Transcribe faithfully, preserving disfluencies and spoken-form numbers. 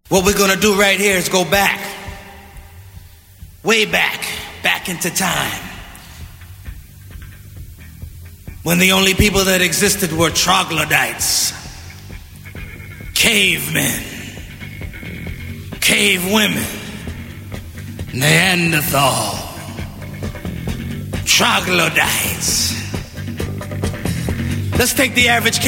What we're gonna do right here is go back, way back, back into time, when the only people that existed were troglodytes, cavemen, cave women, Neanderthal, troglodytes. Let's take the average cave